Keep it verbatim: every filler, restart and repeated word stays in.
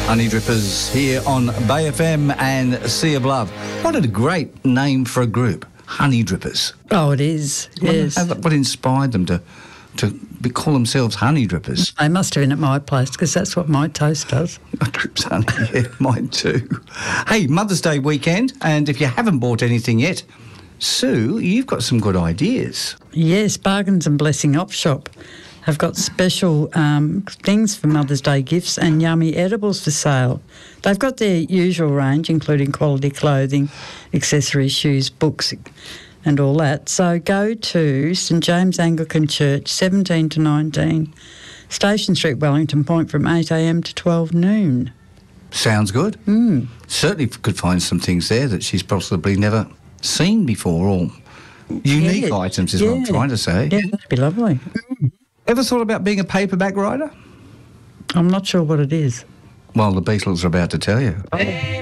Honey Drippers here on Bay F M and Sea of Love. What a great name for a group, Honey Drippers. Oh, it is, yes. What inspired them to, to be, call themselves Honey Drippers? They must have been at my place because that's what my toast does. My drips honey, yeah, mine too. Hey, Mother's Day weekend, and if you haven't bought anything yet, Sue, you've got some good ideas. Yes, Bargains and Blessing Op Shop have got special um, things for Mother's Day gifts and yummy edibles for sale. They've got their usual range, including quality clothing, accessories, shoes, books and all that. So go to St James Anglican Church, seventeen to nineteen, Station Street, Wellington Point, from eight a m to twelve noon. Sounds good. Mm. Certainly could find some things there that she's possibly never seen before, or unique yeah. items is yeah. what I'm trying to say. Yeah, that'd be lovely. Mm. Ever thought about being a paperback writer? I'm not sure what it is. Well, the Beatles are about to tell you.